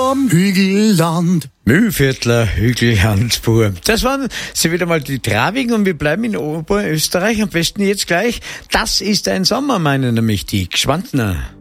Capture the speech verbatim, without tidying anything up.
am Hügelland. Mühlviertler Hügellandspur. Das waren sie wieder mal die Travigen und wir bleiben in Oberösterreich. Am besten jetzt gleich. Das ist ein Sommer, meinen nämlich die Gschwandner.